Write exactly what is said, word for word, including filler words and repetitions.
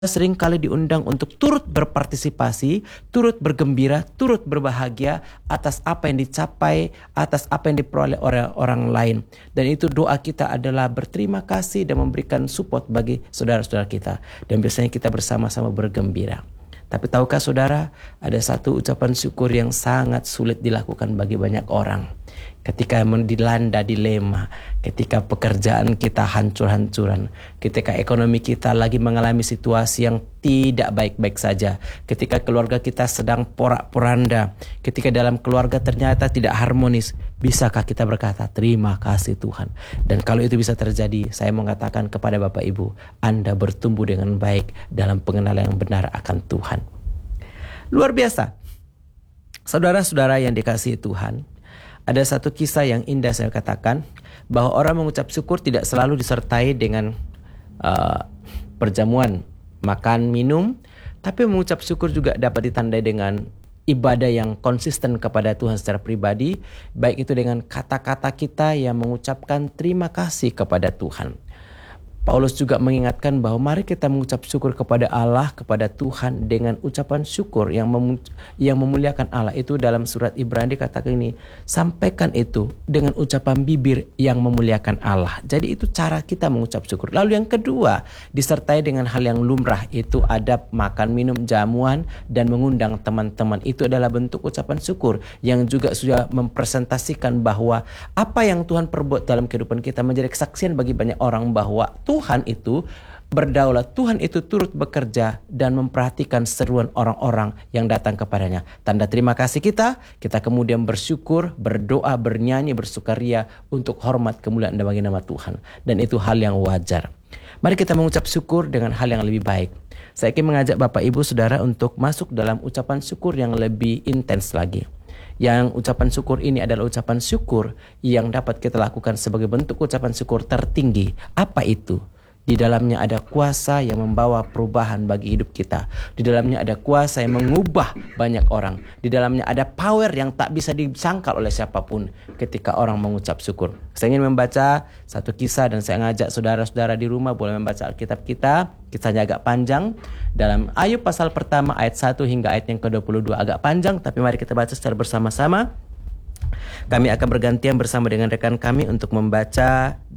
sering kali diundang untuk turut berpartisipasi, turut bergembira, turut berbahagia atas apa yang dicapai, atas apa yang diperoleh oleh orang lain. Dan itu doa kita adalah berterima kasih dan memberikan support bagi saudara-saudara kita. Dan biasanya kita bersama-sama bergembira. Tapi tahukah saudara, ada satu ucapan syukur yang sangat sulit dilakukan bagi banyak orang. Ketika dilanda dilema, ketika pekerjaan kita hancur-hancuran, ketika ekonomi kita lagi mengalami situasi yang tidak baik-baik saja, ketika keluarga kita sedang porak-poranda, ketika dalam keluarga ternyata tidak harmonis, bisakah kita berkata, terima kasih Tuhan? Dan kalau itu bisa terjadi, saya mengatakan kepada Bapak Ibu, Anda bertumbuh dengan baik dalam pengenalan yang benar akan Tuhan. Luar biasa. Saudara-saudara yang dikasihi Tuhan, ada satu kisah yang indah saya katakan, bahwa orang mengucap syukur tidak selalu disertai dengan uh, perjamuan, makan, minum, tapi mengucap syukur juga dapat ditandai dengan ibadah yang konsisten kepada Tuhan secara pribadi, baik itu dengan kata-kata kita yang mengucapkan terima kasih kepada Tuhan. Paulus juga mengingatkan bahwa mari kita mengucap syukur kepada Allah, kepada Tuhan dengan ucapan syukur yang mem- yang memuliakan Allah. Itu dalam surat Ibrani dikatakan ini, sampaikan itu dengan ucapan bibir yang memuliakan Allah. Jadi itu cara kita mengucap syukur. Lalu yang kedua, disertai dengan hal yang lumrah, itu adab makan, minum, jamuan, dan mengundang teman-teman. Itu adalah bentuk ucapan syukur yang juga sudah mempresentasikan bahwa apa yang Tuhan perbuat dalam kehidupan kita menjadi kesaksian bagi banyak orang bahwa Tuhan itu berdaulat, Tuhan itu turut bekerja dan memperhatikan seruan orang-orang yang datang kepadanya. Tanda terima kasih kita, kita kemudian bersyukur, berdoa, bernyanyi, bersukaria untuk hormat, kemuliaan dan bagi nama Tuhan. Dan itu hal yang wajar. Mari kita mengucap syukur dengan hal yang lebih baik. Saya ingin mengajak Bapak Ibu Saudara untuk masuk dalam ucapan syukur yang lebih intens lagi. Yang ucapan syukur ini adalah ucapan syukur yang dapat kita lakukan sebagai bentuk ucapan syukur tertinggi. Apa itu? Di dalamnya ada kuasa yang membawa perubahan bagi hidup kita. Di dalamnya ada kuasa yang mengubah banyak orang. Di dalamnya ada power yang tak bisa disangkal oleh siapapun ketika orang mengucap syukur. Saya ingin membaca satu kisah dan saya ngajak saudara-saudara di rumah boleh membaca Alkitab kita. Kisahnya agak panjang. Dalam Ayub pasal pertama ayat satu hingga ayat yang ke dua puluh dua agak panjang, tapi mari kita baca secara bersama-sama. Kami akan bergantian bersama dengan rekan kami untuk membaca